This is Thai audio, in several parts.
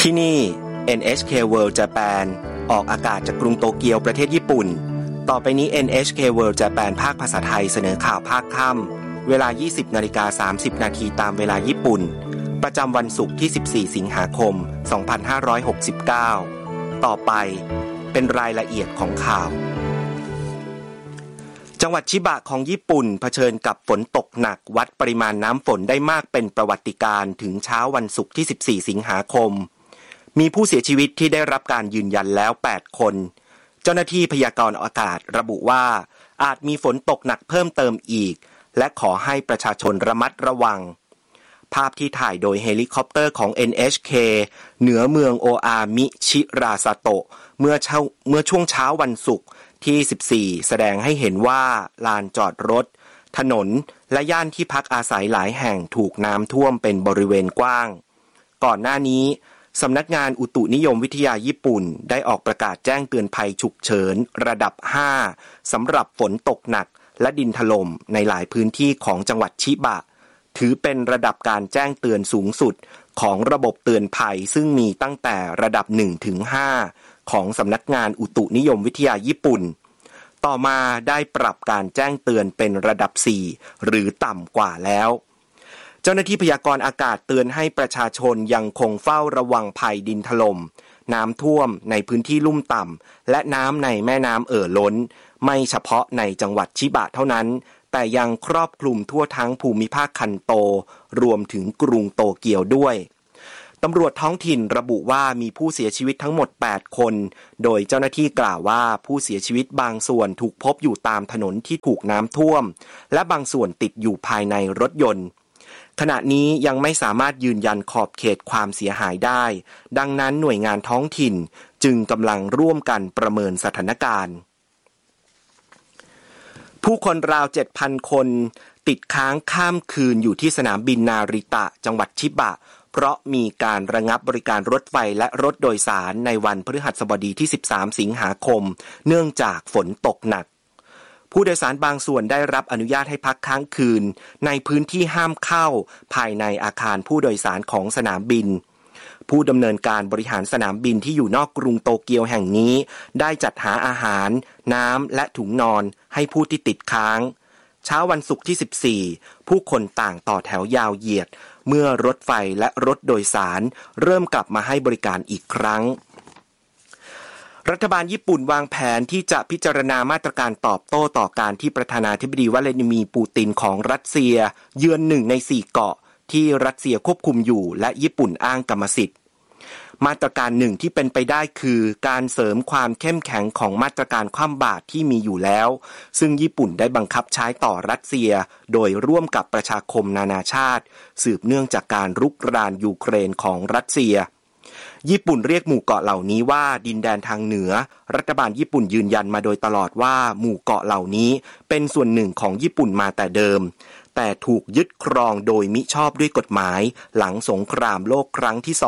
ที่นี่ NHK World Japan ออกอากาศจากกรุงโตเกียวประเทศญี่ปุ่นต่อไปนี้ NHK World Japan ภาคภาษาไทยเสนอข่าวภาคค่ำเวลา 20:30 นาทีตามเวลาญี่ปุ่นประจำวันศุกร์ที่ 14 สิงหาคม 2569 ต่อไปเป็นรายละเอียดของข่าวจังหวัดชิบะของญี่ปุ่นเผชิญกับฝนตกหนักวัดปริมาณน้ำฝนได้มากเป็นประวัติการณ์ถึงเช้าวันศุกร์ที่ 14 สิงหาคมมีผู้เสียชีวิตที่ได้รับการยืนยันแล้ว 8 คนเจ้าหน้าที่พยากรณ์อากาศระบุว่าอาจมีฝนตกหนักเพิ่มเติมอีกและขอให้ประชาชนระมัดระวังภาพที่ถ่ายโดยเฮลิคอปเตอร์ของ NHK เหนือเมืองโออามิชิราซาโตะเมื่อช่วงเช้าวันศุกร์ที่ 14 แสดงให้เห็นว่าลานจอดรถถนนและย่านที่พักอาศัยหลายแห่งถูกน้ำท่วมเป็นบริเวณกว้างก่อนหน้านี้สำนักงานอุตุนิยมวิทยาญี่ปุ่นได้ออกประกาศแจ้งเตือนภัยฉุกเฉินระดับ 5 สำหรับฝนตกหนักและดินถล่มในหลายพื้นที่ของจังหวัดชิบะถือเป็นระดับการแจ้งเตือนสูงสุดของระบบเตือนภัยซึ่งมีตั้งแต่ระดับ 1-5 ของสำนักงานอุตุนิยมวิทยาญี่ปุ่นต่อมาได้ปรับการแจ้งเตือนเป็นระดับ 4 หรือต่ำกว่าแล้วเจ้าหน้าที่พยากรณ์อากาศเตือนให้ประชาชนยังคงเฝ้าระวังภัยดินถล่มน้ำท่วมในพื้นที่ลุ่มต่ำและน้ำในแม่น้ำล้นไม่เฉพาะในจังหวัดชิบะเท่านั้นแต่ยังครอบคลุมทั่วทั้งภูมิภาคคันโตรวมถึงกรุงโตเกียวด้วยตำรวจท้องถิ่นระบุว่ามีผู้เสียชีวิตทั้งหมด 8 คนโดยเจ้าหน้าที่กล่าวว่าผู้เสียชีวิตบางส่วนถูกพบอยู่ตามถนนที่ถูกน้ำท่วมและบางส่วนติดอยู่ภายในรถยนต์ขณะนี้ยังไม่สามารถยืนยันขอบเขตความเสียหายได้ดังนั้นหน่วยงานท้องถิ่นจึงกำลังร่วมกันประเมินสถานการณ์ผู้คนราว 7,000 คนติดค้างข้ามคืนอยู่ที่สนามบินนาริตะจังหวัดชิบะเพราะมีการระงับบริการรถไฟและรถโดยสารในวันพฤหัสบดีที่ 13 สิงหาคมเนื่องจากฝนตกหนักผู้โดยสารบางส่วนได้รับอนุญาตให้พักค้างคืนในพื้นที่ห้ามเข้าภายในอาคารผู้โดยสารของสนามบินผู้ดำเนินการบริหารสนามบินที่อยู่นอกกรุงโตเกียวแห่งนี้ได้จัดหาอาหารน้ำและถุงนอนให้ผู้ที่ติดค้างเช้าวันศุกร์ที่ 14 ผู้คนต่างต่อแถวยาวเหยียดเมื่อรถไฟและรถโดยสารเริ่มกลับมาให้บริการอีกครั้งรัฐบาลญี่ปุ่นวางแผนที่จะพิจารณามาตรการตอบโต้ต่อการที่ประธานาธิบดีวลาดิมีร์ปูตินของรัสเซียเยือน1 ใน 4 เกาะที่รัสเซียควบคุมอยู่และญี่ปุ่นอ้างกรรมสิทธิ์มาตรการหนึ่งที่เป็นไปได้คือการเสริมความเข้มแข็งของมาตรการคว่ำบาตรที่มีอยู่แล้วซึ่งญี่ปุ่นได้บังคับใช้ต่อรัสเซียโดยร่วมกับประชาคมนานาชาติสืบเนื่องจากการรุกรานยูเครนของรัสเซียญี่ปุ่นเรียกหมู่เกาะเหล่านี้ว่าดินแดนทางเหนือรัฐบาลญี่ปุ่นยืนยันมาโดยตลอดว่าหมู่เกาะเหล่านี้เป็นส่วนหนึ่งของญี่ปุ่นมาแต่เดิมแต่ถูกยึดครองโดยมิชอบด้วยกฎหมายหลังสงครามโลกครั้งที่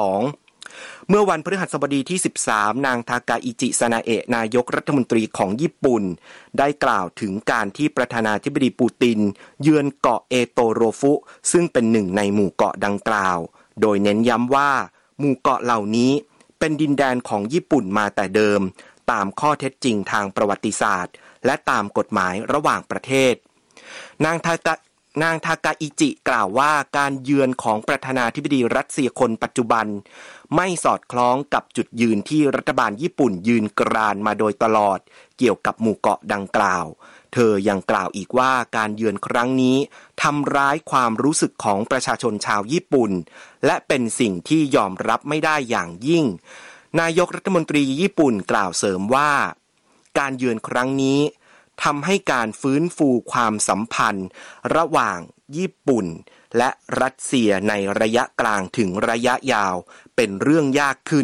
2เมื่อวันพฤหัสบดีที่ 13 นางทากาอิจิ ซานาเอะนายกรัฐมนตรีของญี่ปุ่นได้กล่าวถึงการที่ประธานาธิบดีปูตินเยือนเกาะเอโตโรฟุซึ่งเป็นหนึ่งในหมู่เกาะดังกล่าวโดยเน้นย้ำว่าหมู่เกาะเหล่านี้เป็นดินแดนของญี่ปุ่นมาแต่เดิมตามข้อเท็จจริงทางประวัติศาสตร์และตามกฎหมายระหว่างประเทศนางทากาอิจิกล่าวว่าการเยือนของประธานาธิบดีรัสเซียคนปัจจุบันไม่สอดคล้องกับจุดยืนที่รัฐบาลญี่ปุ่นยืนกรานมาโดยตลอดเกี่ยวกับหมู่เกาะดังกล่าวเธอยังกล่าวอีกว่าการเยือนครั้งนี้ทำร้ายความรู้สึกของประชาชนชาวญี่ปุ่นและเป็นสิ่งที่ยอมรับไม่ได้อย่างยิ่งนายกรัฐมนตรีญี่ปุ่นกล่าวเสริมว่าการเยือนครั้งนี้ทำให้การฟื้นฟูความสัมพันธ์ระหว่างญี่ปุ่นและรัสเซียในระยะกลางถึงระยะยาวเป็นเรื่องยากขึ้น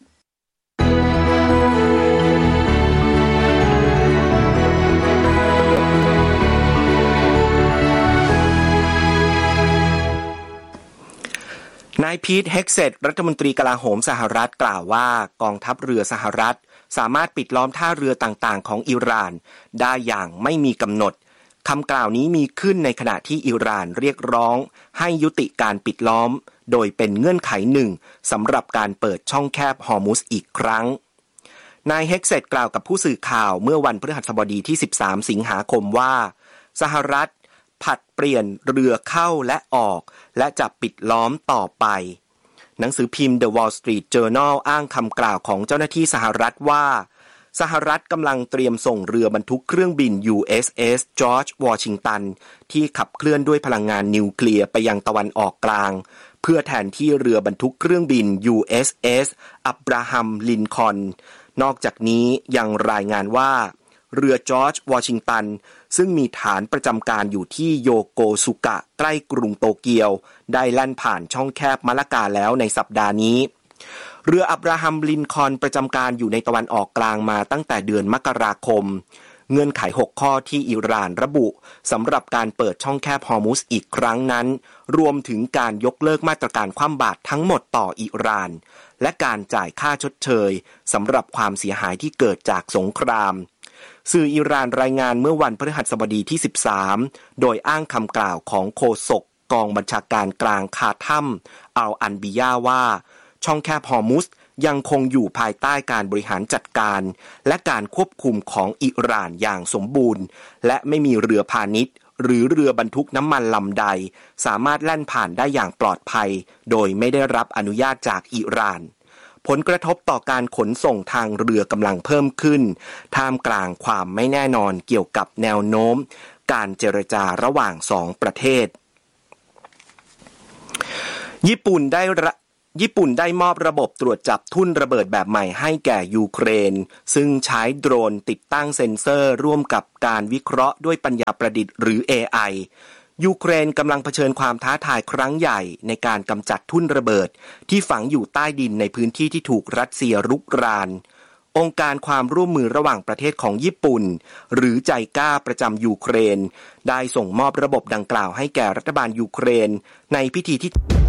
นายพีท เฮกเซตรัฐมนตรีกลาโหมสหรัฐกล่าวว่ากองทัพเรือสหรัฐสามารถปิดล้อมท่าเรือต่างๆของอิหร่านได้อย่างไม่มีกำหนดคำกล่าวนี้มีขึ้นในขณะที่อิหร่านเรียกร้องให้ยุติการปิดล้อมโดยเป็นเงื่อนไขหนึ่งสำหรับการเปิดช่องแคบฮอร์มุซอีกครั้งนายเฮกเซตกล่าวกับผู้สื่อข่าวเมื่อวันพฤหัสบดีที่13สิงหาคมว่าสหรัฐผัดเปลี่ยนเรือเข้าและออกและจะปิดล้อมต่อไปหนังสือพิมพ์ The Wall Street Journal อ้างคำกล่าวของเจ้าหน้าที่สหรัฐว่าสหรัฐกำลังเตรียมส่งเรือบรรทุกเครื่องบิน USS George Washington ที่ขับเคลื่อนด้วยพลังงานนิวเคลียร์ไปยังตะวันออกกลางเพื่อแทนที่เรือบรรทุกเครื่องบิน USS Abraham Lincoln นอกจากนี้ยังรายงานว่าเรือ George Washington ซึ่งมีฐานประจำการอยู่ที่โยโกสุกะใกล้กรุงโตเกียวได้แล่นผ่านช่องแคบมะละกาแล้วในสัปดาห์นี้เรืออับราฮัมลินคอล์นประจำการอยู่ในตะวันออกกลางมาตั้งแต่เดือนมกราคมเงื่อนไข6ข้อที่อิหร่านระบุสำหรับการเปิดช่องแคบฮอร์มุซอีกครั้งนั้นรวมถึงการยกเลิกมาตรการคว่ำบาตรทั้งหมดต่ออิหร่านและการจ่ายค่าชดเชยสำหรับความเสียหายที่เกิดจากสงครามสื่ออิหร่านรายงานเมื่อวันพฤหัสบดีที่13โดยอ้างคำกล่าวของโฆษกกองบัญชาการกลางคาทัมอัลอันบิยาว่าช่องแคบฮอร์มุซยังคงอยู่ภายใต้การบริหารจัดการและการควบคุมของอิหร่านอย่างสมบูรณ์และไม่มีเรือพาณิชย์หรือเรือบรรทุกน้ำมันลำใดสามารถแล่นผ่านได้อย่างปลอดภัยโดยไม่ได้รับอนุญาตจากอิหร่านผลกระทบต่อการขนส่งทางเรือกำลังเพิ่มขึ้นท่ามกลางความไม่แน่นอนเกี่ยวกับแนวโน้มการเจรจาระหว่าง2ประเทศญี่ปุ่นได้มอบระบบตรวจจับทุ่นระเบิดแบบใหม่ให้แก่ยูเครนซึ่งใช้โดรนติดตั้งเซ็นเซอร์ร่วมกับการวิเคราะห์ด้วยปัญญาประดิษฐ์หรือ AI ยูเครนกำลังเผชิญความท้าทายครั้งใหญ่ในการกำจัดทุ่นระเบิดที่ฝังอยู่ใต้ดินในพื้นที่ที่ถูกรัสเซียรุกรานองค์การความร่วมมือระหว่างประเทศของญี่ปุ่นหรือใจก้าประจำยูเครนได้ส่งมอบระบบดังกล่าวให้แก่รัฐบาลยูเครนในพิธีที่